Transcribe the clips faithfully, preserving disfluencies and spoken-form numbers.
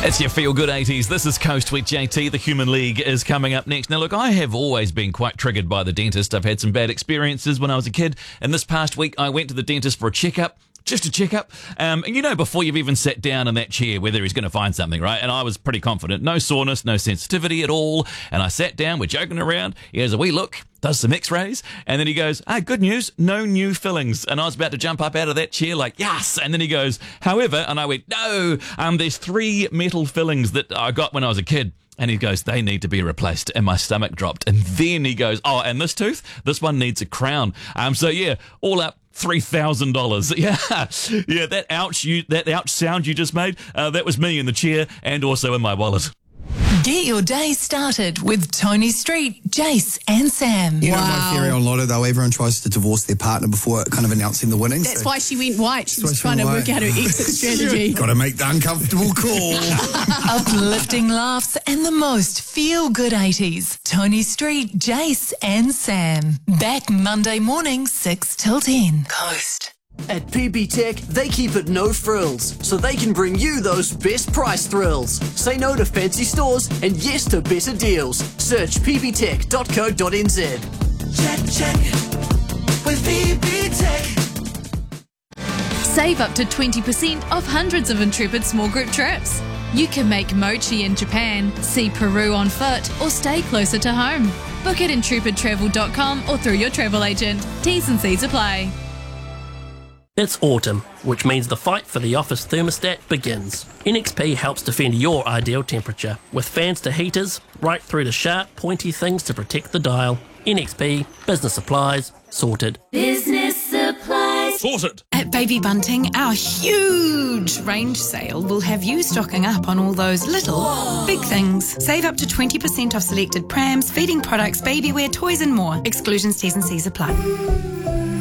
It's your Feel Good eighties. This is Coast with J T. The Human League is coming up next. Now, look, I have always been quite triggered by the dentist. I've had some bad experiences when I was a kid. And this past week, I went to the dentist for a checkup. Just a checkup. Um, and you know, before you've even sat down in that chair, whether he's going to find something, right? And I was pretty confident. No soreness, no sensitivity at all. And I sat down, we're joking around. He has a wee look, does some x-rays. And then he goes, ah, good news, no new fillings. And I was about to jump up out of that chair like, yes. And then he goes, however, and I went, no, um, there's three metal fillings that I got when I was a kid. And he goes, they need to be replaced. And my stomach dropped. And then he goes, oh, and this tooth, this one needs a crown. Um, so yeah, all up, three thousand dollars. Yeah, yeah, that ouch, you, that ouch sound you just made, uh, that was me in the chair and also in my wallet. Get your day started with Tony Street, Jace and Sam. You Wow. know my theory on Lotto, though, everyone tries to divorce their partner before kind of announcing the winnings. That's so why she went white. She That's was why she trying to went work white. out her exit strategy. Got to make the uncomfortable call. Uplifting laughs and the most feel-good eighties. Tony Street, Jace and Sam. Back Monday morning, six till ten. Coast. At P B Tech, they keep it no frills, so they can bring you those best price thrills. Say no to fancy stores and yes to better deals. Search p b tech dot co dot n z. Check, check, with P B Tech. Save up to twenty percent off hundreds of Intrepid small group trips. You can make mochi in Japan, see Peru on foot, or stay closer to home. Book at intrepid travel dot com or through your travel agent. T's and C's apply. It's autumn, which means the fight for the office thermostat begins. N X P helps defend your ideal temperature, with fans to heaters, right through to sharp, pointy things to protect the dial. N X P, business supplies, sorted. Business supplies. Sorted. At Baby Bunting, our huge range sale will have you stocking up on all those little, Whoa. big things. Save up to twenty percent off selected prams, feeding products, baby wear, toys and more. Exclusions, T's and C's apply.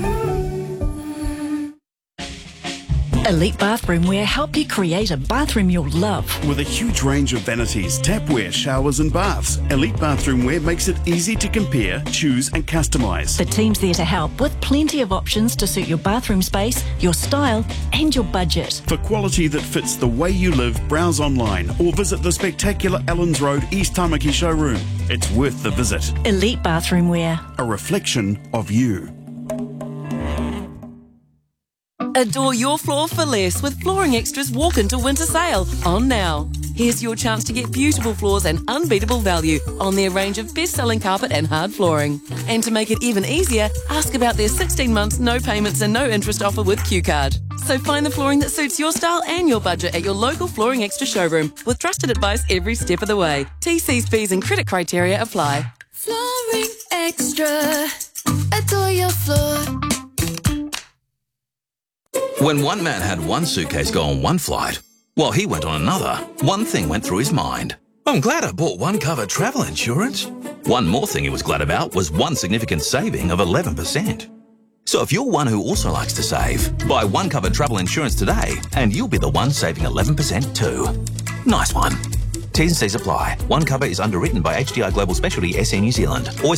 Elite Bathroomwear help you create a bathroom you'll love. With a huge range of vanities, tapware, showers and baths, Elite Bathroomwear makes it easy to compare, choose and customise. The team's there to help with plenty of options to suit your bathroom space, your style and your budget. For quality that fits the way you live, browse online or visit the spectacular Ellens Road East Tamaki showroom. It's worth the visit. Elite Bathroomwear. A reflection of you. Adore your floor for less with Flooring Extra's Walk Into Winter Sale on now. Here's your chance to get beautiful floors and unbeatable value on their range of best-selling carpet and hard flooring. And to make it even easier, ask about their sixteen months no payments and no interest offer with Q Card. So find the flooring that suits your style and your budget at your local Flooring Extra showroom with trusted advice every step of the way. T Cs, fees and credit criteria apply. Flooring Extra. Adore your floor. When one man had one suitcase go on one flight, while he went on another, one thing went through his mind. I'm glad I bought one cover travel insurance. One more thing he was glad about was one significant saving of eleven percent. So if you're one who also likes to save, buy one cover travel insurance today and you'll be the one saving eleven percent too. Nice one. T's and C's apply. One cover is underwritten by H D I Global Specialty S A New Zealand. Always